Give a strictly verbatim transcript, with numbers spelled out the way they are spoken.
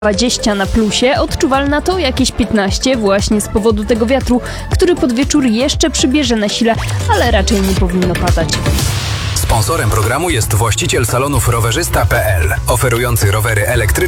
dwadzieścia na plusie, odczuwalna to jakieś piętnaście właśnie z powodu tego wiatru, który pod wieczór jeszcze przybierze na sile, ale raczej nie powinno padać. Sponsorem programu jest właściciel salonów rowerzysta kropka p l, oferujący rowery elektryczne